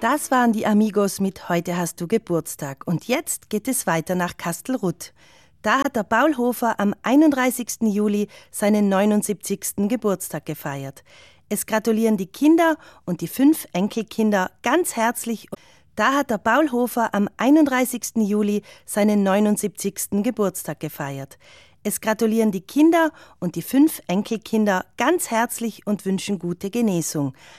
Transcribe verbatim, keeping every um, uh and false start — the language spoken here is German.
Das waren die Amigos mit Heute hast du Geburtstag. Und jetzt geht es weiter nach Kastelruth. Da hat der Paul Hofer am einunddreißigsten Juli seinen neunundsiebzigsten Geburtstag gefeiert. Es gratulieren die Kinder und die fünf Enkelkinder ganz herzlich. Da hat der Paul Hofer am einunddreißigsten Juli seinen neunundsiebzigsten Geburtstag gefeiert. Es gratulieren die Kinder und die fünf Enkelkinder ganz herzlich und wünschen gute Genesung.